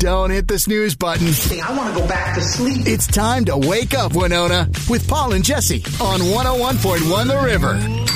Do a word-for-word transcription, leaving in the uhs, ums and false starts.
Don't hit the snooze button. I want to go back to sleep. It's time to wake up, Winona, with Paul and Jesse on one oh one point one The River.